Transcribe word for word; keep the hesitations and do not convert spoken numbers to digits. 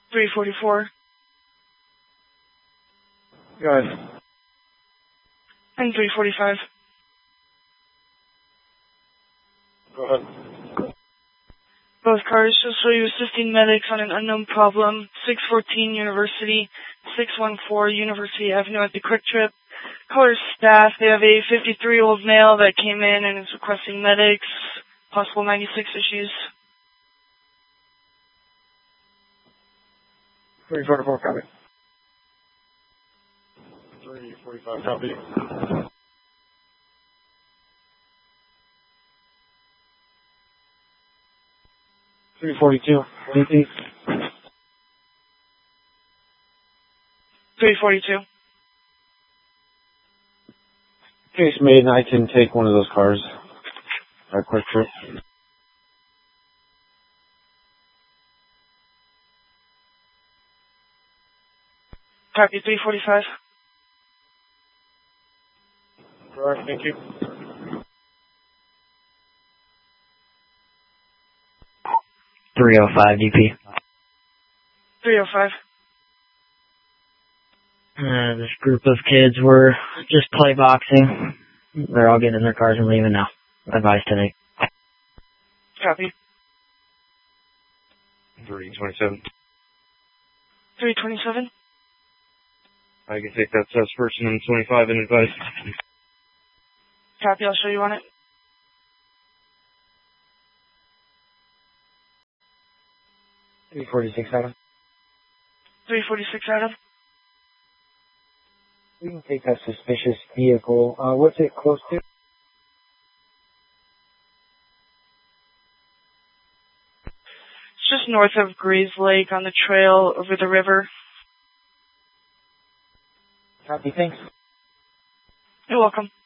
three forty-four. Go ahead. And three forty-five. Go ahead. Both cars shall show you assisting medics on an unknown problem. six fourteen University, six one four University Avenue at the Quick Trip. Caller staff, they have a fifty-three-year-old male that came in and is requesting medics. Possible ninety-six issues. three forty-four, copy. three forty-five, copy. three forty-two, D P. three forty-two. Case made, and I can take one of those cars. A Quick Trip. Copy, three forty-five. Alright, thank you. three oh five D P. three oh five. Uh, this group of kids were just play boxing. They're all getting in their cars and leaving now. Advice today. Copy. three twenty-seven. three twenty-seven. I can take that test person in twenty-five in advice. Copy, I'll show you on it. three forty-six, Adam. three forty-six, Adam. We can take that suspicious vehicle. Uh, what's it close to? It's just north of Grease Lake on the trail over the river. Copy, thanks. You're welcome.